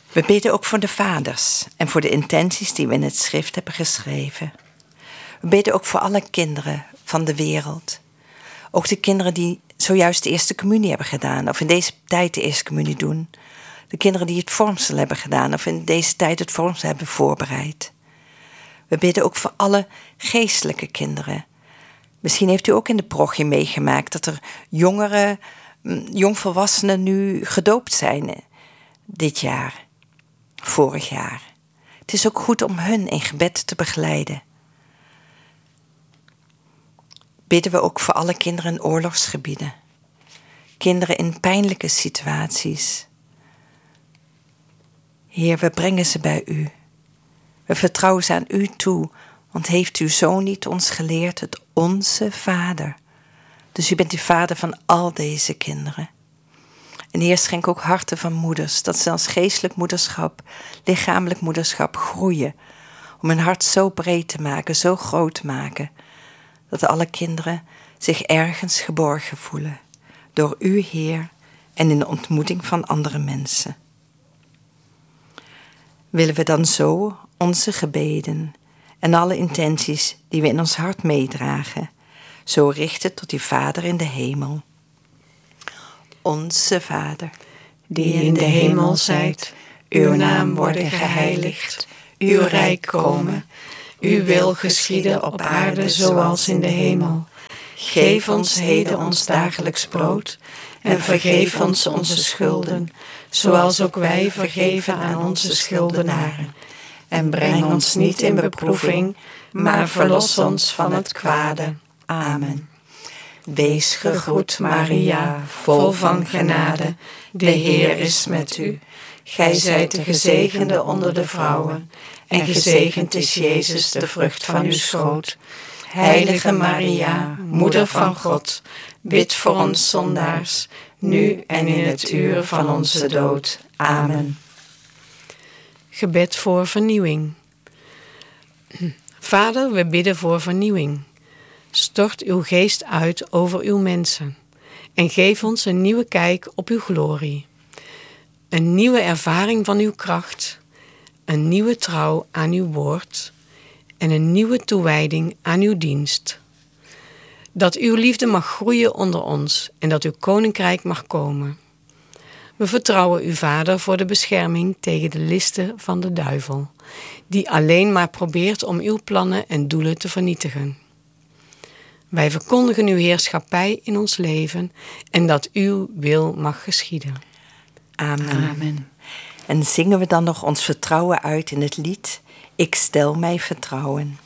We bidden ook voor de vaders en voor de intenties die we in het schrift hebben geschreven. We bidden ook voor alle kinderen van de wereld. Ook de kinderen die zojuist de eerste communie hebben gedaan of in deze tijd de eerste communie doen. De kinderen die het vormsel hebben gedaan of in deze tijd het vormsel hebben voorbereid. We bidden ook voor alle geestelijke kinderen. Misschien heeft u ook in de parochie meegemaakt dat er jongvolwassenen nu gedoopt zijn dit jaar, vorig jaar. Het is ook goed om hun in gebed te begeleiden. Bidden we ook voor alle kinderen in oorlogsgebieden. Kinderen in pijnlijke situaties. Heer, we brengen ze bij u. We vertrouwen ze aan u toe, want heeft uw Zoon niet ons geleerd het onze Vader. Dus u bent de Vader van al deze kinderen. En Heer, schenk ook harten van moeders, dat ze als geestelijk moederschap, lichamelijk moederschap groeien. Om hun hart zo breed te maken, zo groot te maken, dat alle kinderen zich ergens geborgen voelen. Door u, Heer, en in de ontmoeting van andere mensen. Willen we dan zo onze gebeden en alle intenties die we in ons hart meedragen, zo richten tot die Vader in de hemel. Onze Vader, die in de hemel zijt, uw naam worden geheiligd, uw rijk komen, uw wil geschieden op aarde zoals in de hemel. Geef ons heden ons dagelijks brood en vergeef ons onze schulden, zoals ook wij vergeven aan onze schuldenaren. En breng ons niet in beproeving, maar verlos ons van het kwade. Amen. Wees gegroet, Maria, vol van genade. De Heer is met u. Gij zijt de gezegende onder de vrouwen, en gezegend is Jezus, de vrucht van uw schoot. Heilige Maria, Moeder van God, bid voor ons zondaars, nu en in het uur van onze dood. Amen. Gebed voor vernieuwing. Vader, we bidden voor vernieuwing. Stort uw geest uit over uw mensen en geef ons een nieuwe kijk op uw glorie. Een nieuwe ervaring van uw kracht, een nieuwe trouw aan uw woord en een nieuwe toewijding aan uw dienst. Dat uw liefde mag groeien onder ons en dat uw koninkrijk mag komen. We vertrouwen u, Vader, voor de bescherming tegen de listen van de duivel, die alleen maar probeert om uw plannen en doelen te vernietigen. Wij verkondigen uw heerschappij in ons leven en dat uw wil mag geschieden. Amen. Amen. En zingen we dan nog ons vertrouwen uit in het lied Ik stel mij vertrouwen.